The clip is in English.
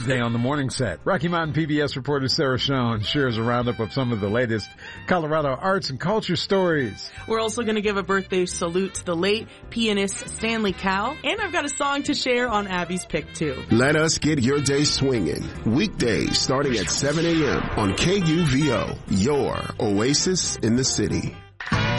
Today on the morning set, Rocky Mountain PBS reporter Sarah Schoen shares a roundup of some of the latest Colorado arts and culture stories. We're also going to give a birthday salute to the late pianist Stanley Cowell, and I've got a song to share on Abby's pick too. Let us get your day swinging. Weekdays starting at 7 a.m. on KUVO, your oasis in the city.